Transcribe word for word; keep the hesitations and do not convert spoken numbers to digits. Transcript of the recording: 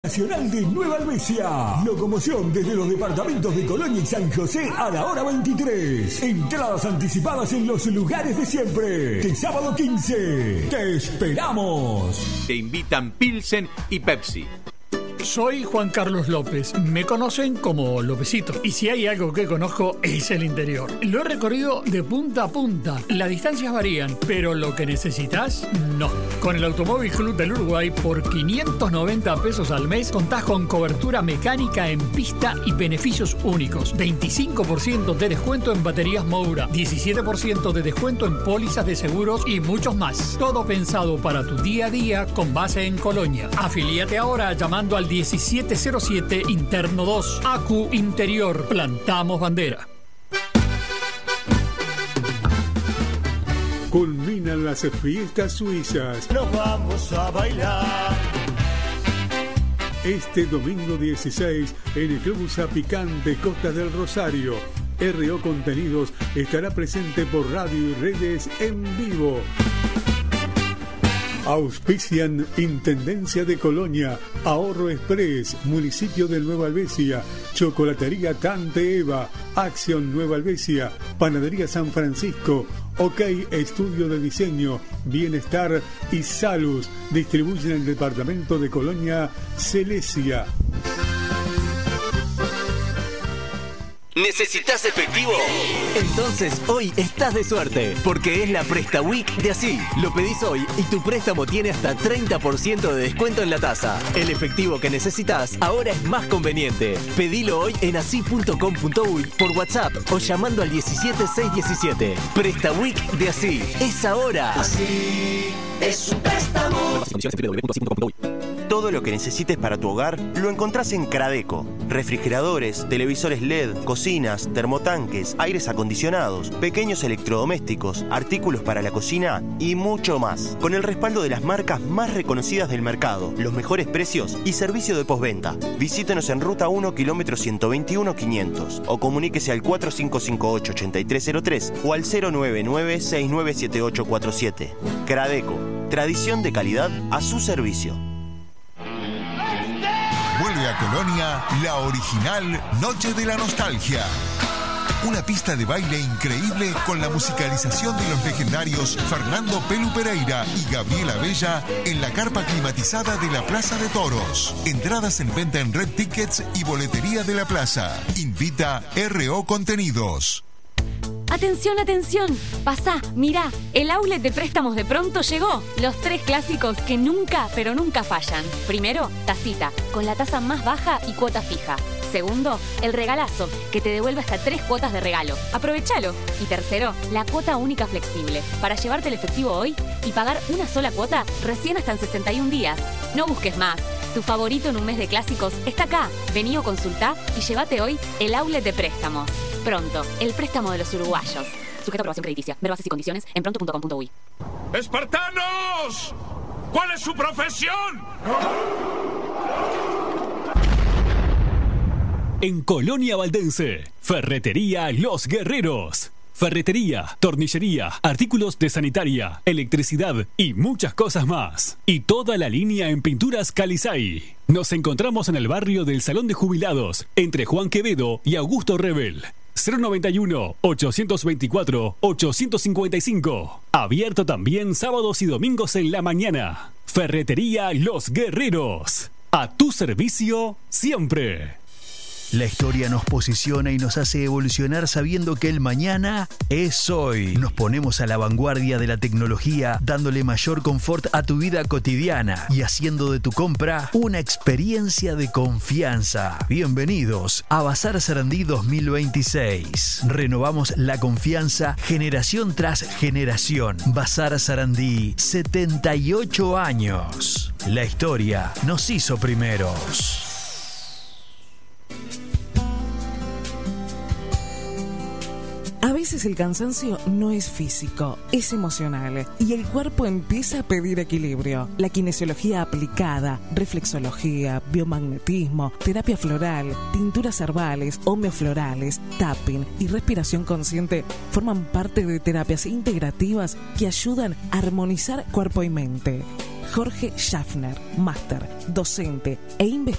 Nacional de Nueva Helvecia. Locomoción desde los departamentos de Colonia y San José a la hora veintitrés. Entradas anticipadas en los lugares de siempre. El sábado quince. ¡Te esperamos! Te invitan Pilsen y Pepsi. Soy Juan Carlos López. Me conocen como Lópezito. Y si hay algo que conozco es el interior. Lo he recorrido de punta a punta. Las distancias varían, pero lo que necesitas, no. Con el Automóvil Club del Uruguay, por quinientos noventa pesos al mes, contás con cobertura mecánica en pista y beneficios únicos. veinticinco por ciento de descuento en baterías Moura, diecisiete por ciento de descuento en pólizas de seguros y muchos más. Todo pensado para tu día a día con base en Colonia. Afilíate ahora llamando al diecisiete cero siete Interno dos. A Q Interior. Plantamos bandera. Culminan las fiestas suizas. Nos vamos a bailar. Este domingo dieciséis en el Club Zapicán de Costa del Rosario. R O Contenidos estará presente por radio y redes en vivo. Auspician Intendencia de Colonia, Ahorro Express, Municipio de Nueva Helvecia, Chocolatería Tante Eva, Acción Nueva Helvecia, Panadería San Francisco, OK Estudio de Diseño, Bienestar y Salus. Distribuyen el departamento de Colonia Celesia. ¿Necesitas efectivo? Entonces hoy estás de suerte, porque es la Presta Week de Así. Lo pedís hoy y tu préstamo tiene hasta treinta por ciento de descuento en la tasa. El efectivo que necesitas ahora es más conveniente. Pedilo hoy en así punto com punto uy, por WhatsApp o llamando al diecisiete seiscientos diecisiete. Presta Week de Así. Es ahora. Así es un préstamo. Todo lo que necesites para tu hogar lo encontrás en Cradeco. Refrigeradores, televisores L E D, cocinas, termotanques, aires acondicionados, pequeños electrodomésticos, artículos para la cocina y mucho más. Con el respaldo de las marcas más reconocidas del mercado, los mejores precios y servicio de postventa. Visítenos en Ruta uno, kilómetro ciento veintiuno quinientos o comuníquese al cuatro cinco cinco ocho, ocho tres cero tres o al cero nueve nueve, seis nueve siete ocho cuatro siete. Cradeco, tradición de calidad a su servicio. Vuelve a Colonia la original Noche de la Nostalgia. Una pista de baile increíble con la musicalización de los legendarios Fernando Pelu Pereira y Gabriela Bella en la carpa climatizada de la Plaza de Toros. Entradas en venta en Red Tickets y boletería de la plaza. Invita R O Contenidos. Atención, atención, pasá, mirá, el outlet de préstamos de Pronto llegó. Los tres clásicos que nunca, pero nunca fallan. Primero, tacita, con la tasa más baja y cuota fija. Segundo, el regalazo, que te devuelve hasta tres cuotas de regalo. Aprovechalo. Y tercero, la cuota única flexible, para llevarte el efectivo hoy y pagar una sola cuota recién hasta en sesenta y un días. No busques más. Tu favorito en un mes de clásicos está acá. Vení o consultá y llévate hoy el outlet de préstamos. Pronto, el préstamo de los uruguayos. Sujeto a aprobación crediticia. Ver bases y condiciones en pronto punto com punto uy. ¡Espartanos! ¿Cuál es su profesión? En Colonia Valdense, Ferretería Los Guerreros. Ferretería, tornillería, artículos de sanitaria, electricidad y muchas cosas más. Y toda la línea en pinturas Calizay. Nos encontramos en el barrio del Salón de Jubilados, entre Juan Quevedo y Augusto Rebel. cero noventa y uno, ochocientos veinticuatro, ochocientos cincuenta y cinco. Abierto también sábados y domingos en la mañana. Ferretería Los Guerreros. A tu servicio siempre. La historia nos posiciona y nos hace evolucionar sabiendo que el mañana es hoy. Nos ponemos a la vanguardia de la tecnología, dándole mayor confort a tu vida cotidiana y haciendo de tu compra una experiencia de confianza. Bienvenidos a Bazar Sarandí dos mil veintiséis. Renovamos la confianza generación tras generación. Bazar Sarandí, setenta y ocho años. La historia nos hizo primeros. A veces el cansancio no es físico, es emocional y el cuerpo empieza a pedir equilibrio. La kinesiología aplicada, reflexología, biomagnetismo, terapia floral, tinturas herbales, homeoflorales, tapping y respiración consciente forman parte de terapias integrativas que ayudan a armonizar cuerpo y mente. Jorge Schaffner, máster, docente e investigador